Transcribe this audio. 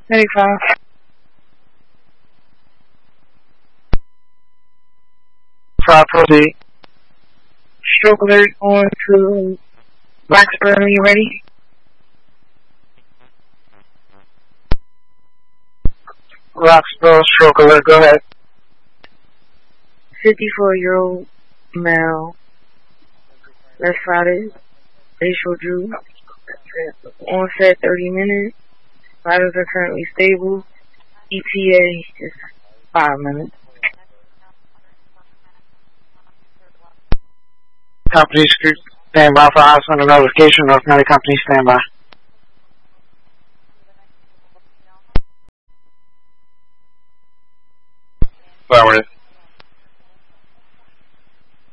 95. Property. Stroke alert on to Roxborough. Are you ready? Roxborough, stroke alert, go ahead. 54-year-old male, left-sided, facial droop, onset 30 minutes, vitals are currently stable, ETA is 5 minutes. Company standby for house under notification. North County Company standby. Affirmative.